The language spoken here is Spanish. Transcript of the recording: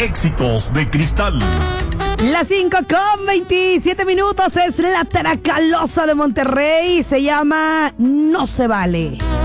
Éxitos de Cristal. Las 5:27 es la Tracalosa de Monterrey. Se llama No se vale.